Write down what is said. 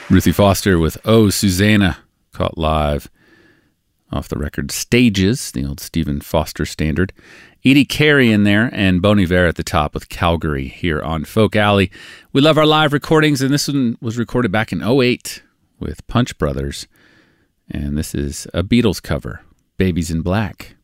Ruthie Foster with Oh Susanna, caught live off the record Stages, the old Stephen Foster standard. Edie Carey in there, and Bon Iver at the top with Calgary here on Folk Alley. We love our live recordings, and this one was recorded back in 2008 with Punch Brothers. And this is a Beatles cover, Babies in Black.